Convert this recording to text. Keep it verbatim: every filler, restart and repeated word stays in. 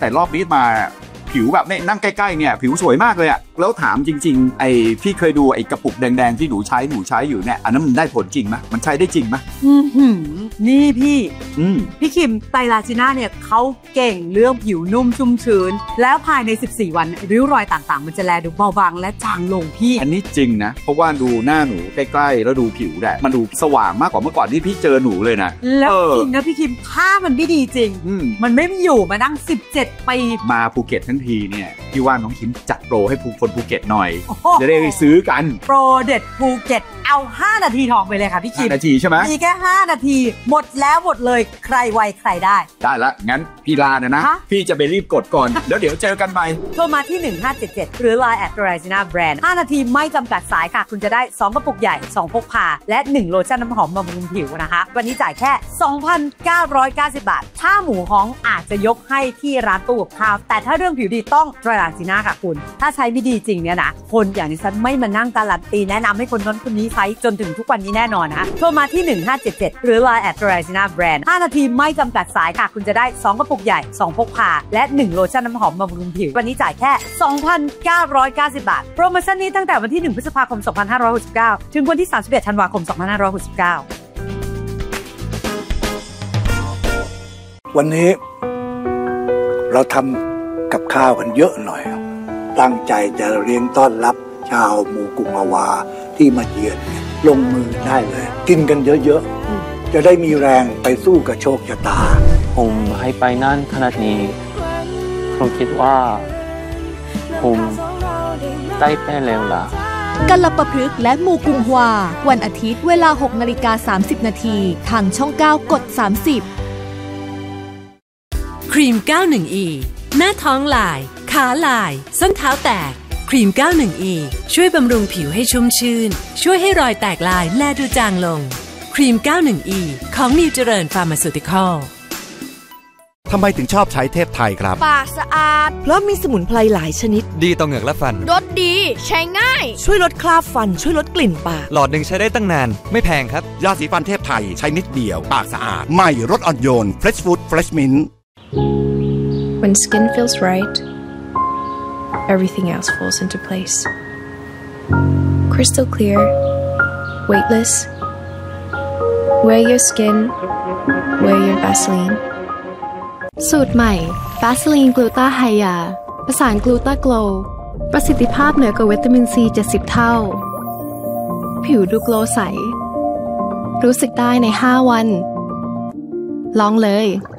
แต่รอบนี้มาผิวแบบเนี่ยนั่งใกล้ๆเนี่ยผิวสวยมากเลยอะแล้วถามจริงๆไอ้พี่เคยดูไอ้กระปุกแดงๆที่หนูใช้หนูใช้อยู่เนี่ยอันนั้นมันได้ผลจริงไหมมันใช้ได้จริงไหมอือหือนี่พี่อืมพี่คิมไตรลาจีน่าเนี่ยเขาเก่งเรื่องผิวนุ่มชุ่มชื้นแล้วภายในสิบสี่วันริ้วรอยต่างๆมันจะแลดูเบาบางและจางลงพี่อันนี้จริงนะเพราะว่าดูหน้าหนูใกล้ๆแล้วดูผิวเนี่ยมันดูสว่างมากกว่าเมื่อก่อนที่พี่เจอหนูเลยนะแล้วจริงนะพี่คิมถ้ามันไม่ดีจริงมันไม่อยู่มานั่งสิบเจ็ดปีมาภูเก็ตทั้งทีเนี่ยพี่ว่าน้องคิมจัดโปรให้ผู้คนภูเก็ตหน่อยจะได้ซื้อกันโปรเด็ดภูเก็ตเอาห้านาทีทองไปเลยค่ะพี่คิมห้านาทีใช่ไหมมีแค่ห้านาทีหมดแล้วหมดเลยใครไวใครได้ได้ละงั้นพี่ลานะนะพี่จะไปรีบกดก่อนแล้วเดี๋ยวเจอกันใหม่โทรมาที่หนึ่งห้าเจ็ดเจ็ดหรือ ไลน์ แอท ไรซิน่า แบรนด์ ห้านาทีไม่จำกัดสายค่ะคุณจะได้สองกระปุกใหญ่สองพกพาและหนึ่งโลชั่นน้ำหอมบำรุงผิวนะคะวันนี้จ่ายแค่ สองพันเก้าร้อยเก้าสิบ บาทถ้าหมูฮ้องอาจจะยกให้ที่ร้านตู้กับข้าวแต่ถ้าเรื่องผิวดีต้องไตรลาจีน่าค่ะคุณถ้าใช้ไม่ดีจริงเนี่ยนะคนอย่างดิฉันไม่มานั่งการันตีแนะนำให้คนนั้นคนนี้ใช้จนถึงทุกวันนี้แน่นอนนะโทรมาที่หนึ่งห้าเจ็ดเจ็ดหรือ ไลน์ แอท ไรซิน่า แบรนด์ ห้านาทีไม่จำกัดสายค่ะคุณจะได้สองกระปุกใหญ่สองพกพาและหนึ่งโลชั่นน้ำหอมบำรุงผิววันนี้จ่ายแค่ สองพันเก้าร้อยเก้าสิบ บาทโปรโมชั่นนี้ตั้งแต่วันที่หนึ่งพฤษภาคมสองพันห้าร้อยหกสิบเก้าถึงวันที่สามสิบเอ็ดธันวาคมสองพันห้าร้อยหกสิบเก้าวันนี้เราทำกับข้าวกันเยอะหน่อยตั้งใจจะเลี้ยงต้อนรับชาวหมู่กุมาวาที่มาเยือนลงมือได้เลยกินกันเยอะๆจะได้มีแรงไปสู้กับโชคชะตาผมให้ไปนั่นขนาดนี้ผมคิดว่าผมได้แป้แล้วล่ะกัลปะพฤกษ์และหมู่กุมภาวาวันอาทิตย์เวลา หกนาฬิกาสามสิบนาทีทางช่องเก้ากดสามสิบครีม เก้าสิบ อี หน้าท้องลายขาลายส้นเท้าแตกครีม เก้าสิบ อี ช่วยบำรุงผิวให้ชุ่มชื่นช่วยให้รอยแตกลายแลดูจางลงครีม เก้าสิบ อี ของนิวเจริญฟาร์มาซูติคอลทำไมถึงชอบใช้เทพไทยครับปากสะอาดเพราะมีสมุนไพรหลายชนิดดีต่อเหงือกและฟันรสดีใช้ง่ายช่วยลดคราบฟันช่วยลดกลิ่นปากหลอดหนึ่งใช้ได้ตั้งนานไม่แพงครับยาสีฟันเทพไทยใช้นิดเดียวปากสะอาดใหม่รสอ่อนโยน Fresh Food Fresh Mint When skin feels right everything else falls into place crystal clear weightless wear your skin wear your Vaseline สูตรใหม่ Vaseline Gluta Hya ประสาน Gluta Glow ประสิทธิภาพเหนือกว่าวิตามินซีเจ็ดสิบเท่าผิวดูโกลว์ใสรู้สึกได้ในห้าวันลองเลย